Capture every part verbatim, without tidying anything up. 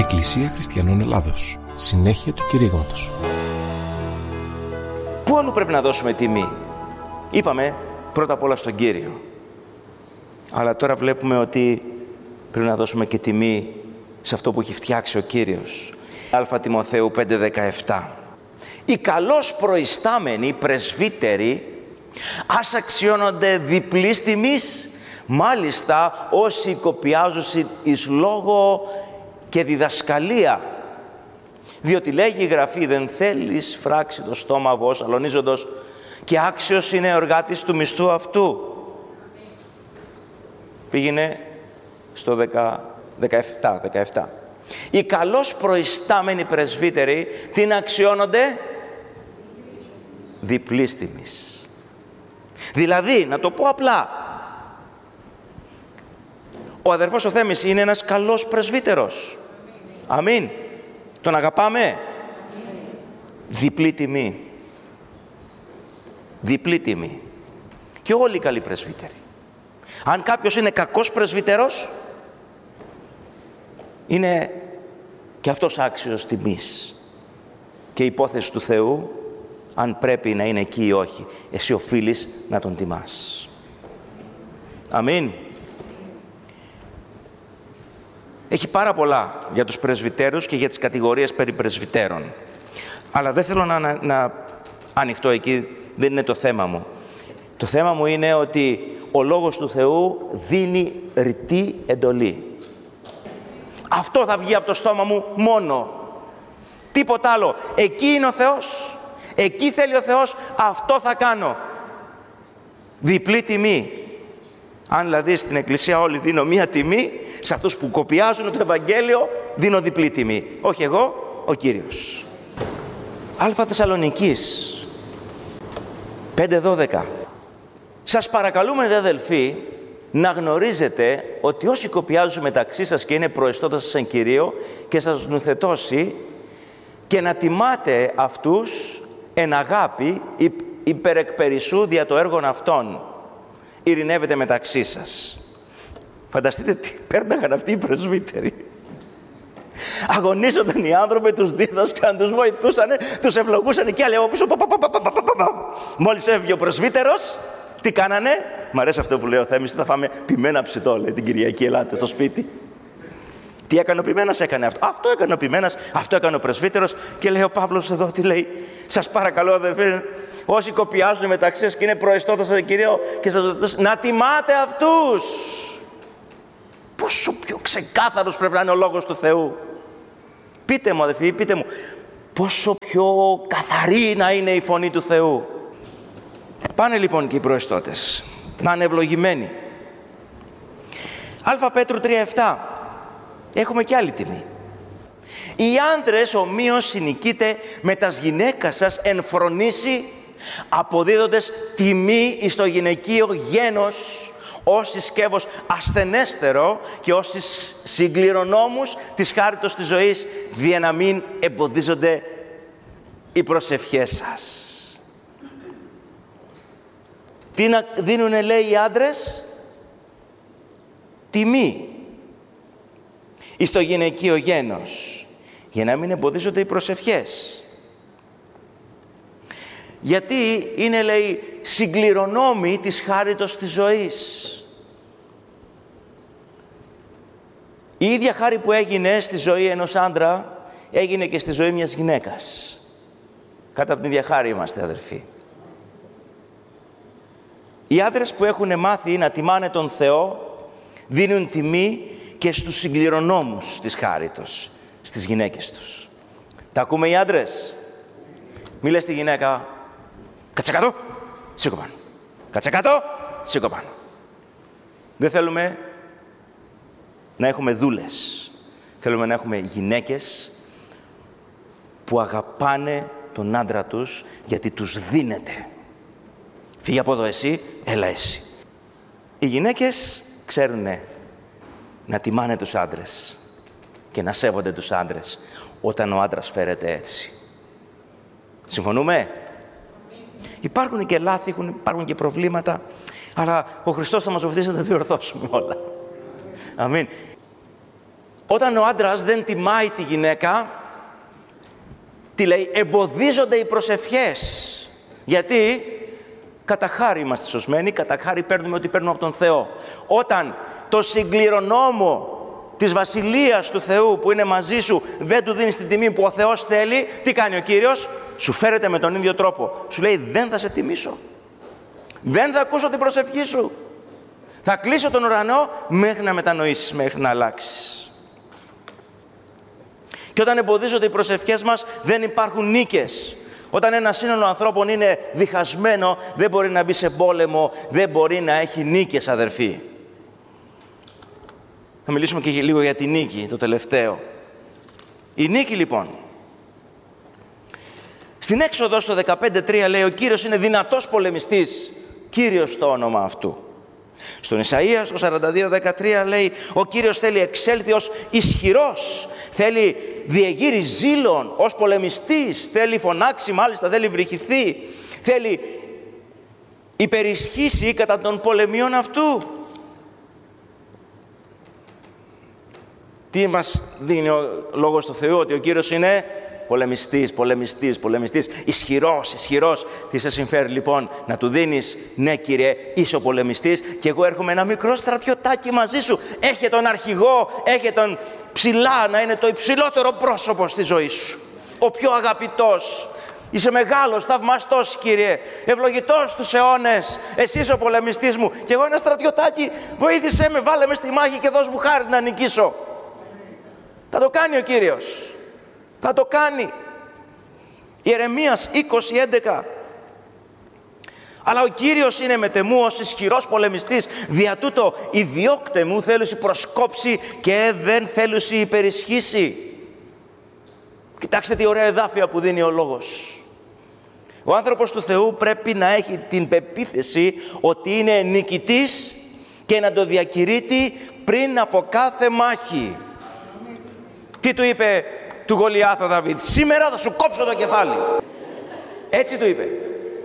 Εκκλησία Χριστιανών Ελλάδος. Συνέχεια του κηρύγματος. Πού αλλού πρέπει να δώσουμε τιμή? Είπαμε πρώτα απ' όλα στον Κύριο. Αλλά τώρα βλέπουμε ότι πρέπει να δώσουμε και τιμή σε αυτό που έχει φτιάξει ο Κύριος. Α Τιμοθέου πέντε δεκαεπτά. Οι καλώς προϊστάμενοι πρεσβύτεροι ας αξιώνονται διπλής τιμής, μάλιστα όσοι κοπιάζουν εις λόγο και διδασκαλία. Διότι λέγει η Γραφή, δεν θέλεις φράξει το στόμα βος αλωνίζοντος, και άξιος είναι ο εργάτης του μισθού αυτού. Πήγαινε στο δεκαεπτά, δεκαεπτά. Οι καλώς προϊστάμενοι πρεσβύτεροι την αξιώνονται διπλής τιμής. Δηλαδή, να το πω απλά, ο αδερφός ο Θέμης είναι ένας καλός πρεσβύτερος. Αμήν. Τον αγαπάμε. Διπλή τιμή. Διπλή τιμή. Και όλοι οι καλοί πρεσβύτεροι. Αν κάποιος είναι κακός πρεσβύτερος, είναι και αυτός άξιος τιμής. Και η υπόθεση του Θεού, αν πρέπει να είναι εκεί ή όχι, εσύ οφείλεις να τον τιμάς. Αμήν. Έχει πάρα πολλά για τους πρεσβυτέρους και για τις κατηγορίες περί πρεσβυτέρων. Αλλά δεν θέλω να, να, να ανοιχτώ εκεί, δεν είναι το θέμα μου. Το θέμα μου είναι ότι ο Λόγος του Θεού δίνει ρητή εντολή. Αυτό θα βγει από το στόμα μου μόνο. Τίποτα άλλο. Εκεί είναι ο Θεός. Εκεί θέλει ο Θεός. Αυτό θα κάνω. Διπλή τιμή. Αν δηλαδή στην Εκκλησία όλοι δίνω μία τιμή, σε αυτούς που κοπιάζουν το Ευαγγέλιο δίνω διπλή τιμή. Όχι εγώ, ο Κύριος. Α Θεσσαλονικής πέντε δώδεκα. Σας παρακαλούμε, δε αδελφοί, να γνωρίζετε ότι όσοι κοπιάζουν μεταξύ σας και είναι προεστώτας σας εν Κυρίω και σας νουθετώσει, και να τιμάτε αυτούς εν αγάπη υπερεκπερισσού δια το έργον αυτών. Ειρηνεύετε μεταξύ σας. Φανταστείτε τι πέρναγαν αυτοί οι πρεσβύτεροι. Αγωνίζονταν οι άνθρωποι, τους δίδασκαν, τους βοηθούσαν, τους ευλογούσαν και άλλοι από πίσω. Μόλις έφυγε ο πρεσβύτερος, τι κάνανε? Μ' αρέσει αυτό που λέει ο Θέμης, θα φάμε πιμένα ψητό, λέει, την Κυριακή, ελάτε στο σπίτι. Τι έκανε ο ποιμένας? Έκανε αυτό. Αυτό έκανε ο ποιμένας, αυτό έκανε ο πρεσβύτερος. Και λέει ο Παύλος εδώ, τι λέει? Σας παρακαλώ, αδερφοί, όσοι κοπιάζουν μεταξύ σας και είναι προεστώτας εν Κυρίω και σας ρωτήσουν, να τιμάτε αυτούς. Πόσο πιο ξεκάθαρος πρέπει να είναι ο Λόγος του Θεού. Πείτε μου, αδερφοί, πείτε μου, πόσο πιο καθαρή να είναι η φωνή του Θεού. Πάνε λοιπόν και οι προεστώτες να είναι ευλογημένοι. Α Πέτρου τρία επτά. Έχουμε και άλλη τιμή. Οι άντρες ομοίως συνοικείτε με τας γυναίκας σας εν φρονήσει, αποδίδοντες τιμή εις το γυναικείο γένος, όσοι σκεύος ασθενέστερο και όσοι συγκληρονόμους της χάριτος της ζωής, δια να μην εμποδίζονται οι προσευχές σας. Τι να δίνουνε, λέει, οι άντρες? Τιμή εις το γυναικείο γένος, για να μην εμποδίζονται οι προσευχές. Γιατί είναι, λέει, συγκληρονόμοι της χάριτος της ζωής. Η ίδια χάρη που έγινε στη ζωή ενός άντρα, έγινε και στη ζωή μιας γυναίκας. Κάτω από την ίδια χάρη είμαστε, αδερφοί. Οι άντρες που έχουν μάθει να τιμάνε τον Θεό, δίνουν τιμή και στους συγκληρονόμους της χάριτος, στις γυναίκες τους. Τα ακούμε οι άντρες? Μη λες στη γυναίκα, κάτσε κάτω, σήκω πάνω. Κάτσε κάτω, σήκω πάνω. Δεν θέλουμε να έχουμε δούλες. Θέλουμε να έχουμε γυναίκες που αγαπάνε τον άντρα τους γιατί τους δίνεται. Φύγε από εδώ εσύ, έλα εσύ. Οι γυναίκες ξέρουνε να τιμάνε τους άντρες και να σέβονται τους άντρες όταν ο άντρας φέρεται έτσι. Συμφωνούμε? Υπάρχουν και λάθη, υπάρχουν και προβλήματα, αλλά ο Χριστός θα μας βοηθήσει να τα διορθώσουμε όλα. Αμήν. Όταν ο άντρας δεν τιμάει τη γυναίκα, τι λέει, εμποδίζονται οι προσευχές. Γιατί κατά χάρη είμαστε σωσμένοι, κατά χάρη παίρνουμε ό,τι παίρνουμε από τον Θεό. Όταν το συγκληρονόμο της Βασιλείας του Θεού που είναι μαζί σου δεν του δίνεις την τιμή που ο Θεός θέλει, τι κάνει ο Κύριος? Σου φέρεται με τον ίδιο τρόπο. Σου λέει, δεν θα σε τιμήσω. Δεν θα ακούσω την προσευχή σου. Θα κλείσω τον ουρανό μέχρι να μετανοήσεις, μέχρι να αλλάξεις. Και όταν εμποδίζονται οι προσευχές μας, δεν υπάρχουν νίκες. Όταν ένα σύνολο ανθρώπων είναι διχασμένο, δεν μπορεί να μπει σε πόλεμο, δεν μπορεί να έχει νίκες, αδερφοί. Θα μιλήσουμε και λίγο για τη νίκη, το τελευταίο. Η νίκη, λοιπόν. Στην Έξοδο, στο δεκαπέντε τρία, λέει, ο Κύριος είναι δυνατός πολεμιστής, Κύριος το όνομα αυτού. Στον Ισαΐα, στο σαράντα δύο δεκατρία, λέει, ο Κύριος θέλει εξέλθει ως ισχυρός, θέλει διεγείρει ζήλων ως πολεμιστής, θέλει φωνάξει, μάλιστα θέλει βρυχηθεί, θέλει υπερισχύσει κατά των πολεμιών αυτού. Τι μας δίνει ο Λόγος του Θεού? Ότι ο Κύριος είναι πολεμιστής, πολεμιστής, πολεμιστής, ισχυρός, ισχυρός. Τι σε συμφέρει λοιπόν να του δίνεις? Ναι, Κύριε, είσαι ο πολεμιστής και εγώ έρχομαι ένα μικρό στρατιωτάκι μαζί σου. Έχε τον αρχηγό, έχε τον ψηλά, να είναι το υψηλότερο πρόσωπο στη ζωή σου. Ο πιο αγαπητός. Είσαι μεγάλος, θαυμαστός, Κύριε, ευλογητός στους αιώνες. Εσύ είσαι ο πολεμιστής μου και εγώ ένα στρατιωτάκι, βοήθησέ με, βάλε με στη μάχη και δώσ' μου χάρη να νικήσω. Θα το κάνει ο Κύριος. Θα το κάνει. Ιερεμίας είκοσι έντεκα. Αλλά ο Κύριος είναι μετεμού ως ισχυρός πολεμιστής. Δια τούτο η διώκτε μου θέλουσι προσκόψει και δεν θέλουσι υπερισχύσει. Κοιτάξτε τι ωραία εδάφια που δίνει ο Λόγος. Ο άνθρωπος του Θεού πρέπει να έχει την πεποίθηση ότι είναι νικητής και να το διακηρύττει πριν από κάθε μάχη. Τι του είπε του Γολιάθ ο Δαβίδ? Σήμερα θα σου κόψω το κεφάλι. Έτσι του είπε.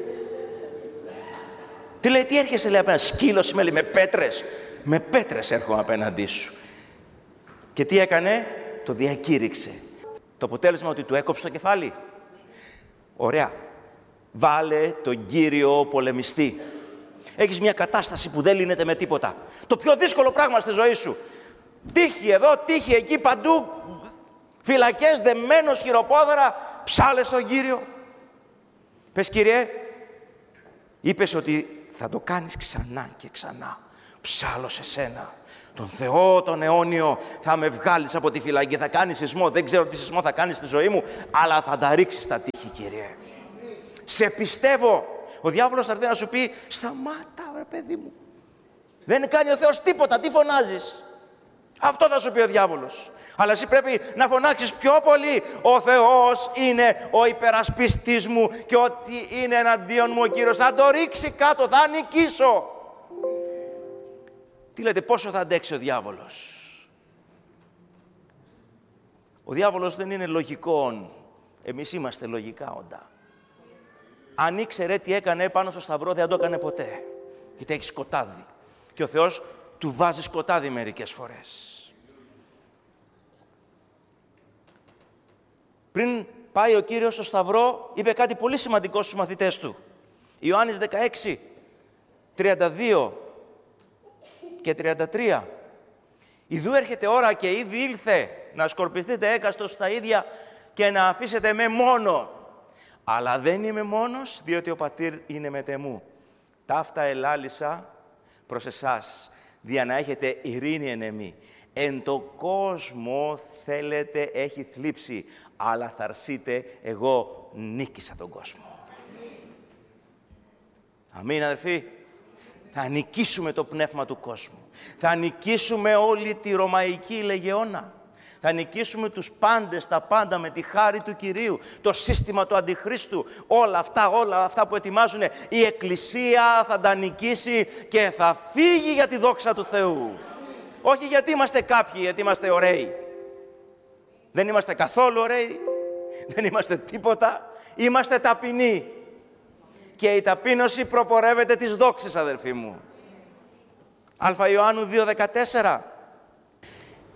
Τι λέει, τι έρχεσαι, λέει, απέναντι? Σκύλος είμαι, λέει, με πέτρες. Με πέτρες έρχομαι απέναντί σου. Και τι έκανε? Το διακήρυξε. Το αποτέλεσμα ότι του έκοψε το κεφάλι. Ωραία. Βάλε τον Κύριο πολεμιστή. Έχεις μια κατάσταση που δεν λύνεται με τίποτα. Το πιο δύσκολο πράγμα στη ζωή σου. Τύχη εδώ, τύχη εκεί, παντού. Φυλακές, δεμένος, χειροπόδαρα. Ψάλε στον Κύριο. Πες, Κύριε, είπες ότι θα το κάνεις ξανά και ξανά. Ψάλω σε σένα. Τον Θεό, τον αιώνιο, θα με βγάλεις από τη φυλακή. Θα κάνεις σεισμό. Δεν ξέρω τι σεισμό θα κάνεις στη ζωή μου, αλλά θα τα ρίξεις στα τείχη, Κύριε. Σε πιστεύω. Ο διάβολος θα έρθει να σου πει, σταμάτα, ρε παιδί μου. Δεν κάνει ο Θεός τίποτα. Τι φωνάζεις? Αυτό θα σου πει ο διάβολος. Αλλά εσύ πρέπει να φωνάξεις πιο πολύ. Ο Θεός είναι ο υπερασπιστής μου και ό,τι είναι εναντίον μου ο Κύριος θα το ρίξει κάτω, θα νικήσω. Τι λέτε, πόσο θα αντέξει ο διάβολος? Ο διάβολος δεν είναι λογικών. Εμείς είμαστε λογικά όντα. Αν ήξερε τι έκανε πάνω στο σταυρό, δεν το έκανε ποτέ. Γιατί έχει σκοτάδι. Και ο Θεός του βάζει σκοτάδι μερικές φορές. Πριν πάει ο Κύριος στο σταυρό, είπε κάτι πολύ σημαντικό στους μαθητές του. Ιωάννης δεκαέξι, τριάντα δύο και τριάντα τρία. Ιδού έρχεται ώρα και ήδη ήλθε να σκορπιστείτε έκαστος στα ίδια και να αφήσετε με μόνο. Αλλά δεν είμαι μόνος, διότι ο Πατήρ είναι μετεμού. Ταύτα ελάλησα προς εσάς, δια να έχετε ειρήνη εν εμεί. Εν το κόσμο θέλετε έχει θλίψη, αλλά θα αρσείτε, εγώ νίκησα τον κόσμο. Αμήν, αδερφοί. Θα νικήσουμε το πνεύμα του κόσμου. Θα νικήσουμε όλη τη Ρωμαϊκή Λεγεώνα. Θα νικήσουμε τους πάντες, τα πάντα με τη χάρη του Κυρίου. Το σύστημα του Αντιχρίστου. Όλα αυτά, όλα αυτά που ετοιμάζουν. Η Εκκλησία θα τα νικήσει και θα φύγει για τη δόξα του Θεού. Όχι γιατί είμαστε κάποιοι, γιατί είμαστε ωραίοι. Δεν είμαστε καθόλου ωραίοι. Δεν είμαστε τίποτα. Είμαστε ταπεινοί. Και η ταπείνωση προπορεύεται της δόξης, αδελφοί μου. Α Ιωάννου δύο δεκατέσσερα.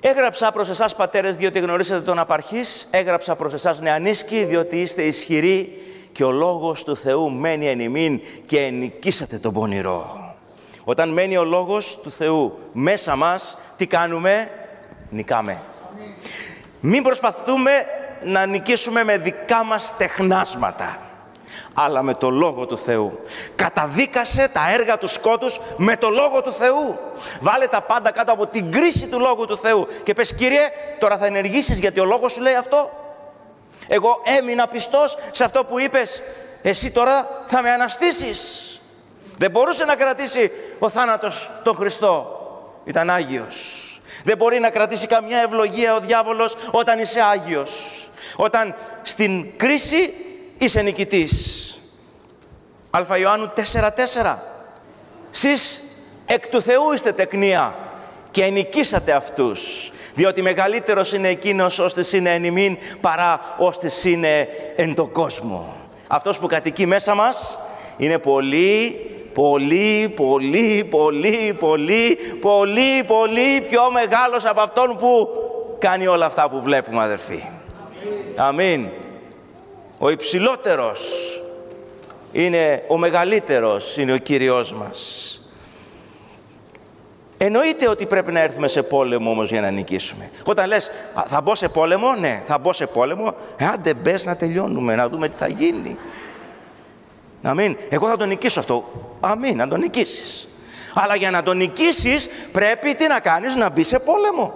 Έγραψα προς εσάς πατέρες, διότι γνωρίσατε τον απαρχής. Έγραψα προς εσάς νεανίσκοι, διότι είστε ισχυροί και ο λόγος του Θεού μένει εν ημίν και ενικήσατε τον πονηρό. Όταν μένει ο λόγος του Θεού μέσα μας, τι κάνουμε? Νικάμε. Μην προσπαθούμε να νικήσουμε με δικά μας τεχνάσματα, αλλά με το Λόγο του Θεού. Καταδίκασε τα έργα του σκότους με το Λόγο του Θεού. Βάλε τα πάντα κάτω από την κρίση του Λόγου του Θεού και πες, Κύριε, τώρα θα ενεργήσεις γιατί ο Λόγος σου λέει αυτό. Εγώ έμεινα πιστός σε αυτό που είπες, εσύ τώρα θα με αναστήσεις. Δεν μπορούσε να κρατήσει ο θάνατος τον Χριστό. Ήταν Άγιος. Δεν μπορεί να κρατήσει καμιά ευλογία ο διάβολος όταν είσαι Άγιος. Όταν στην κρίση είσαι νικητής. Α Ιωάννου τέσσερα τέσσερα. Σεις εκ του Θεού είστε τεκνία και ενικήσατε αυτούς. Διότι μεγαλύτερος είναι εκείνος ώστις είναι εν ημίν παρά ώστις είναι εν τον κόσμο. Αυτός που κατοικεί μέσα μας είναι πολύ, πολύ, πολύ, πολύ, πολύ, πολύ, πολύ πιο μεγάλος από αυτόν που κάνει όλα αυτά που βλέπουμε, αδερφοί. Αμήν. Ο υψηλότερος είναι ο μεγαλύτερος, είναι ο Κύριος μας. Εννοείται ότι πρέπει να έρθουμε σε πόλεμο όμως για να νικήσουμε. Όταν λες, θα μπω σε πόλεμο, ναι, θα μπω σε πόλεμο, ε, άντε μπες να τελειώνουμε, να δούμε τι θα γίνει. Αμήν. Εγώ θα τον νικήσω αυτό. Αμήν, να τον νικήσεις. Αλλά για να τον νικήσεις πρέπει τι να κάνεις? Να μπεις σε πόλεμο.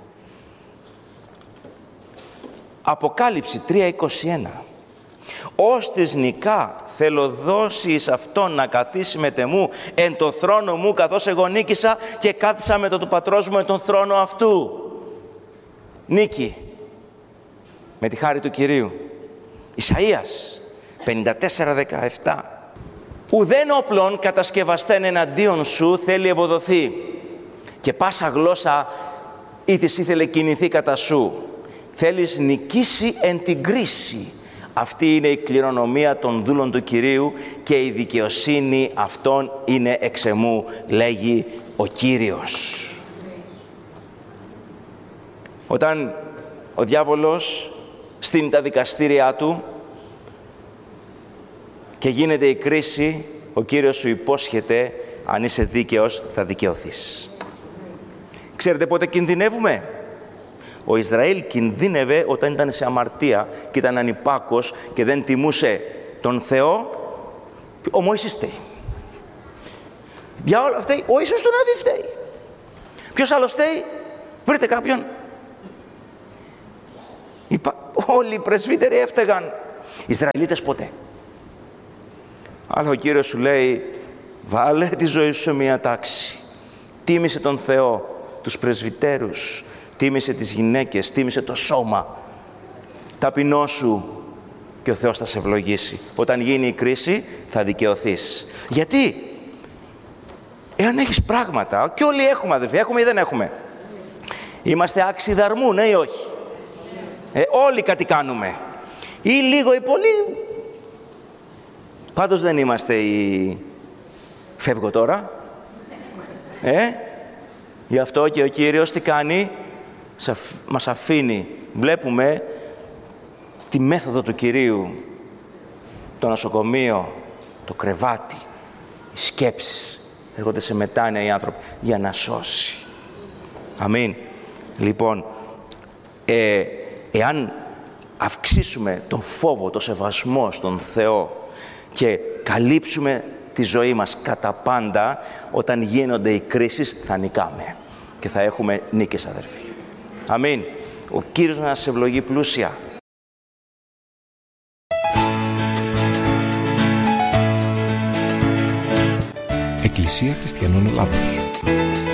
Αποκάλυψη τρία είκοσι ένα. Ώστις νικά θέλω δώσει εις αυτόν να καθίσει με τεμού εν το θρόνο μου, καθώς εγώ νίκησα και κάθισα με το του πατρός μου εν τον θρόνο αυτού. Νίκη με τη χάρη του Κυρίου. Ισαΐας πενήντα τέσσερα δεκαεπτά. Ουδέν όπλων κατασκευαστέν εναντίον σου θέλει ευωδοθεί και πάσα γλώσσα ή της ήθελε κινηθεί κατά σου. Θέλεις νικήσει εν την κρίση. Αυτή είναι η κληρονομία των δούλων του Κυρίου και η δικαιοσύνη αυτών είναι εξ εμού, λέγει ο Κύριος. Όταν ο διάβολος στείνει τα δικαστήριά του και γίνεται η κρίση, ο Κύριος σου υπόσχεται, αν είσαι δίκαιος θα δικαιωθείς. Ξέρετε πότε κινδυνεύουμε? Ο Ισραήλ κινδύνευε όταν ήταν σε αμαρτία και ήταν ανυπάκος και δεν τιμούσε τον Θεό. Ο Μωυσής φταίει. Για όλα αυτά, ο Ιησούς του Ναβί φταίει. Ποιος άλλος φταίει? Βρείτε κάποιον. Είπα, όλοι οι πρεσβύτεροι έφταιγαν. Οι Ισραηλίτες ποτέ. Αλλά ο Κύριος σου λέει, βάλε τη ζωή σου σε μία τάξη. Τίμησε τον Θεό, τους πρεσβυτέρους, τίμησε τις γυναίκες, τίμησε το σώμα. Ταπεινώσου και ο Θεός θα σε ευλογήσει. Όταν γίνει η κρίση θα δικαιωθείς. Γιατί? Εάν έχεις πράγματα, και όλοι έχουμε αδελφοί, έχουμε ή δεν έχουμε. Είμαστε άξιοι δαρμού, ναι ή όχι? Ε, όλοι κάτι κάνουμε. Ή λίγο ή πολύ. Πάντως δεν είμαστε οι... Φεύγω τώρα. Ε, γι' αυτό και ο Κύριος τι κάνει? Μας αφήνει. Βλέπουμε τη μέθοδο του Κυρίου. Το νοσοκομείο, το κρεβάτι, οι σκέψεις. Έρχονται σε μετάνοια οι άνθρωποι για να σώσει. Αμήν. Λοιπόν, ε, εάν αυξήσουμε τον φόβο, το σεβασμό στον Θεό και καλύψουμε τη ζωή μας κατά πάντα, όταν γίνονται οι κρίσεις θα νικάμε και θα έχουμε νίκες, αδερφοί. Αμήν. Ο Κύριος να σας ευλογεί πλούσια. Εκκλησία Χριστιανών Ελλάδος.